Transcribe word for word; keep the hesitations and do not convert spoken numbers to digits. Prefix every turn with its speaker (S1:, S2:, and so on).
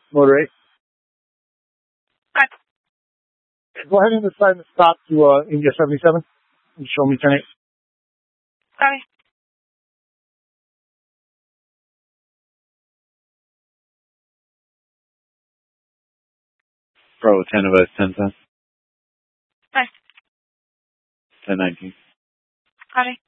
S1: Motor eight.
S2: Hi.
S1: Go ahead and decide to stop to uh, India seventy-seven. And show me ten eight.
S2: Sorry.
S3: Bravo ten of us, ten ten.
S2: Hi.
S3: ten nineteen.
S2: Sorry.